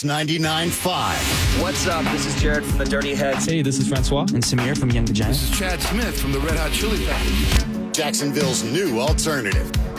Sports 99.5. What's up? This is Jared from the Dirty Heads. Hey, this is Francois and Samir from Young the Giant. This is Chad Smith from the Red Hot Chili Peppers. Jacksonville's new alternative.